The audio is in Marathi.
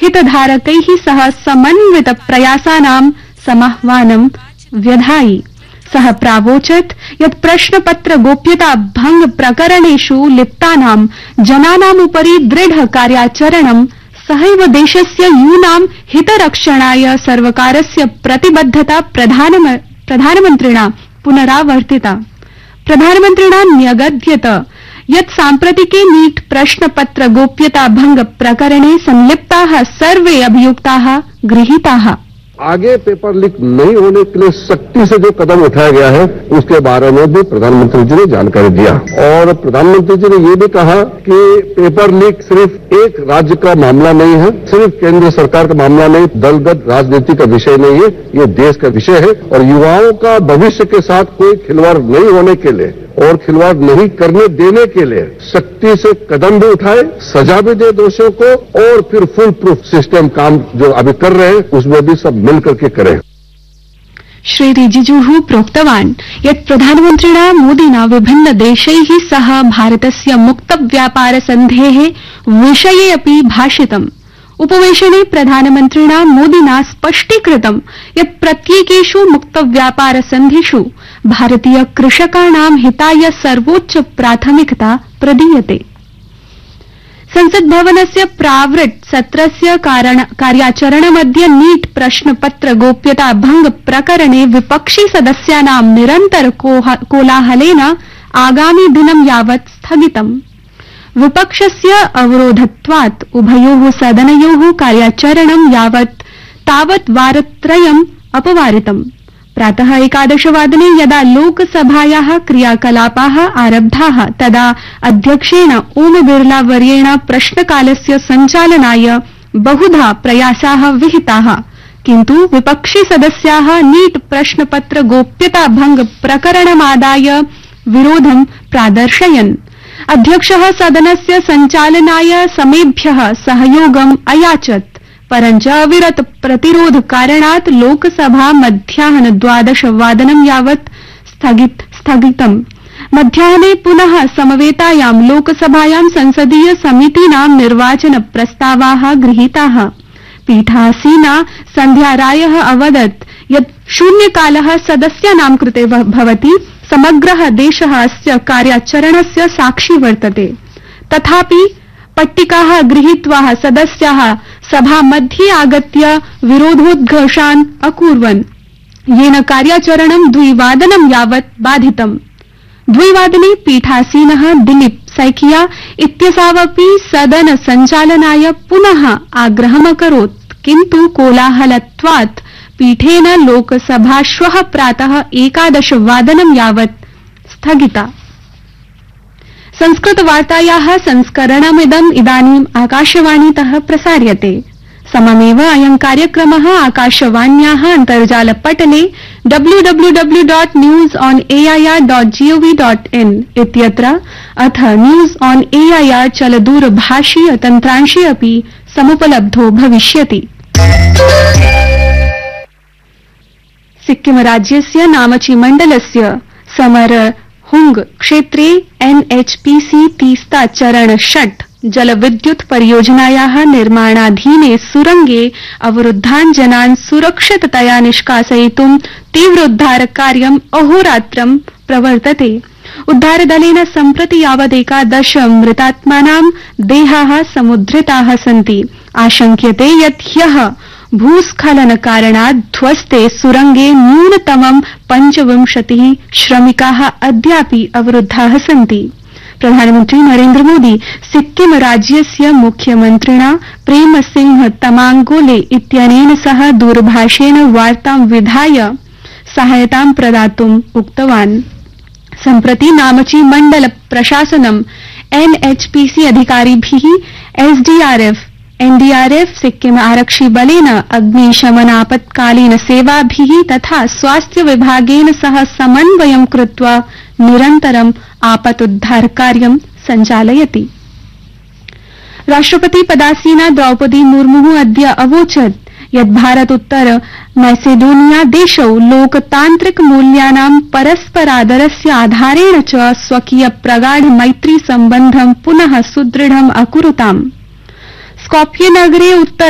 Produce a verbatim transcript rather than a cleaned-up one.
हितधारकैः सह समन्वित प्रयासानां समाह्वानं व्यधायि सः प्रावोचत् यत् प्रश्नपत्र गोप्यता भंग प्रकरणेषु लिप्तानां जनानामुपरि दृढ कार्याचरणं सहैव देशस्य यूनां हितरक्षणाय सर्वकारस्य प्रतिबद्धता प्रधानमन्त्रिणा पुनरावर्तिता। प्रधानमन्त्रिणा न्यगद्यत यत् साम्प्रतिके नीट प्रश्नपत्र गोप्यता भंग प्रकरणे संलिप्ताः सर्वे अभियुक्ताः गृहीताः। आगे पेपर लीक नहीं होने के लिए सख्ती से जो कदम उठाया गया है उसके बारे में भी प्रधानमंत्री जी ने जानकारी दिया और प्रधानमंत्री जी ने ये भी कहा कि पेपर लीक सिर्फ एक राज्य का मामला नहीं है, सिर्फ केंद्र सरकार का मामला नहीं, दलगत राजनीति का विषय नहीं है, ये देश का विषय है और युवाओं का भविष्य के साथ कोई खिलवाड़ नहीं होने के लिए और खिलवाड़ नहीं करने देने के लिए सख्ती से कदम भी उठाए, सजा भी दे दोषियों को और फिर फुल प्रूफ सिस्टम काम जो अभी कर रहे हैं उसमें भी सब मिल करके करें। श्री रिजिजुः प्रोक्तवान् यत् प्रधानमन्त्रिणा मोदिना विभिन्न देशैः सह भारतस्य मुक्त व्यापार सन्धेः विषये अपि भाषितम्। उपवेशने प्रधानमन्त्रिणा मोदिना स्पष्टीकृतं यत् प्रत्येकेषु मुक्त व्यापार सन्धिषु भारतीय कृषकाणां हिताय सर्वोच्च प्राथमिकता प्रदीयते। संसद भवनस्य प्रावृट् सत्रस्य कार्याचरणमध्ये नीट प्रश्नपत्र गोप्यता भंग प्रकरणे विपक्षी सदस्यानां निरन्तर कोलाहलेन आगामि दिनं यावत् स्थगितम्। विपक्षस्य अवरोधत्वात् उभयोः सदनयोः कार्याचरणं यावत् तावत् वारत्रयम् अपवारितम्। प्रातः एकादशवादने यदा लोकसभायाः क्रियाकलापाः आरब्धाः तदा अध्यक्षेण ओम बिरला वर्येण प्रश्नकालस्य सञ्चालनाय बहुधा प्रयासाः विहिताः, किन्तु विपक्षी सदस्याः नीट प्रश्नपत्र गोप्यता भंग प्रकरणमादाय विरोधं प्रादर्शयन्। अध्यक्षः सदनस्य सञ्चालनाय समेभ्यः सहयोगम् अयाचत्, परञ्च अविरत प्रतिरोध कारणात् लोकसभा मध्याह्न द्वादश वादनं यावत् स्थगितम्। मध्याह्ने पुनः समवेतायां लोकसभायां संसदीय समितीनां निर्वाचन प्रस्तावाः गृहीताः। पीठासीना सन्ध्या रायः अवदत् यत् शून्यकालः सदस्यानां कृते भवति, समग्रः देशः अस्य कार्याचरणस्य साक्षी वर्तते। तथापि पट्टिकाः गृहीत्वा सदस्याः सभामध्ये आगत्य विरोधोद्घोषान् अकुर्वन्, येन कार्याचरणं द्विवादनं यावत् बाधितम्। द्विवादने पीठासीनः दिलीप सैकिया इत्यसावपि सदन सञ्चालनाय पुनः आग्रहमकरोत्, किन्तु कोलाहलत्वात् पीठेन लोकसभा श्वः प्रातः एकादश वादनं यावत् स्थगिता। संस्कृतवार्तायाः संस्करणमिदम् इदानीम् आकाशवाणीतः प्रसार्यते। सममेव अयं कार्यक्रमः आकाशवाण्याः अन्तर्जालपटले W W W dot news on AIR dot gov dot in इत्यत्र अथ न्यूज ऑन एआईआर चलदूरभाषीय तन्त्रांशे अपि समुपलब्धो भविष्यति। सिक्किम राज्यस्य नामची मण्डलस्य समर हुंग क्षेत्रे एनएचपीसी तीस्ता चरण षट् जलविद्युत परियोजनायाः निर्माणाधीने सुरंगे अवरुद्धान् जनान् सुरक्षिततया निष्कासयितुं तीव्रोद्धारकार्यम् अहोरात्रं प्रवर्तते। उद्धारदलेन सम्प्रति यावत् एकादश मृतात्मानां देहाः समुद्रिताः सन्ति। आशंक्यते यत् ह्यः भूस्खलनकारणात् ध्वस्ते सुरंगे न्यूनतमं पञ्चविंशतिः श्रमिकाः अद्यापि अवरुद्धाः सन्ति। प्रधानमन्त्री नरेन्द्र मोदी सिक्किम राज्यस्य मुख्यमन्त्रिणा प्रेमसिंह तमाङ्गोले इत्यनेन सह दूरभाषेण वार्तां विधाय सहायतां प्रदातुम् उक्तवान्। सम्प्रति नामची मण्डल प्रशासनं एनएचपीसी अधिकारिभिः एसडीआरएफ एनडीआरएफ सिक्किम आरक्षि बलेन अग्निशमनापत्कालीन सेवाभिः तथा स्वास्थ्य विभागेन सह समन्वयं कृत्वा निरन्तरम् आपतोद्धार कार्यं सञ्चालयति। राष्ट्रपति पदासीना द्रौपदी मुर्मुः अद्य अवोचत् यत् भारतोत्तर मैसेडोनिया देशौ लोकतान्त्रिक मूल्यानां परस्परादरस्य आधारेण च स्वकीय प्रगाढ मैत्री सम्बन्धं पुनः सुदृढम् अकुरुताम्। स्कॉप्ये नगरे उत्तर